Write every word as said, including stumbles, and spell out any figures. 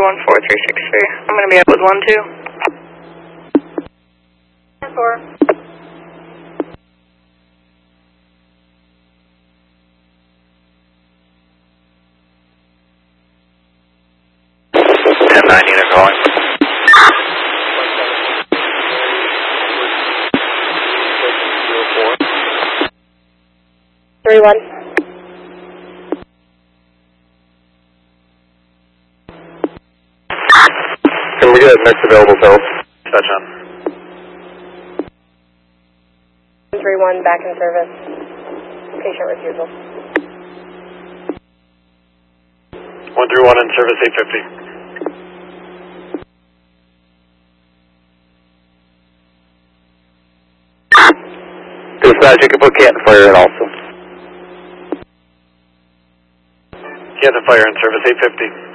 one four three six three. I'm going to be up with one two. four. ten nine unit calling. three one. Can we get next available cell? Touch on. three one, back in service. Patient refusal. one three one in service eight fifty. Dispatch, you can put Canton Fire in also. Canton Fire in service eight fifty.